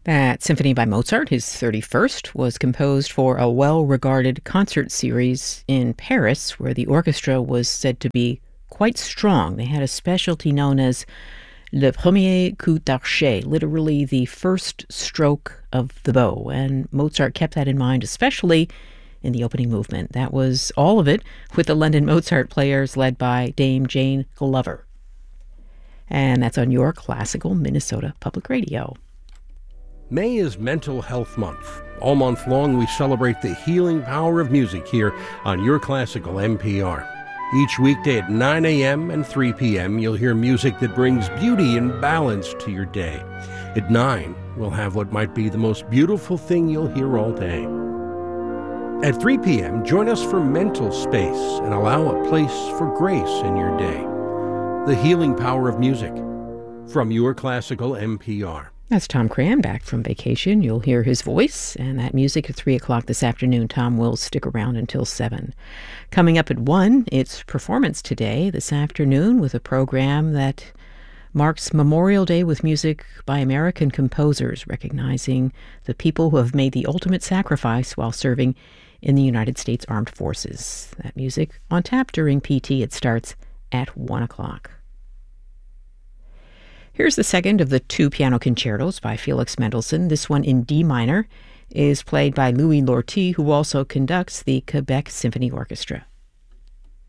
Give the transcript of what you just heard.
That symphony by Mozart, his 31st, was composed for a well-regarded concert series in Paris, where the orchestra was said to be quite strong. They had a specialty known as le premier coup d'archet, literally the first stroke of the bow, and Mozart kept that in mind, especially in the opening movement. That was all of it, with the London Mozart Players led by Dame Jane Glover. And that's on your classical Minnesota Public Radio. May is Mental Health Month. All month long, we celebrate the healing power of music here on Your Classical NPR. Each weekday at 9 a.m. and 3 p.m., you'll hear music that brings beauty and balance to your day. At 9, we'll have what might be the most beautiful thing you'll hear all day. At 3 p.m., join us for Mental Space and allow a place for grace in your day. The healing power of music from Your Classical NPR. That's Tom Cram back from vacation. You'll hear his voice and that music at 3 o'clock this afternoon. Tom will stick around until 7. Coming up at 1, it's Performance Today this afternoon with a program that marks Memorial Day with music by American composers, recognizing the people who have made the ultimate sacrifice while serving in the United States Armed Forces. That music on tap during PT. It starts at 1 o'clock. Here's the second of the 2 piano concertos by Felix Mendelssohn. This one in D minor is played by Louis Lortie, who also conducts the Quebec Symphony Orchestra.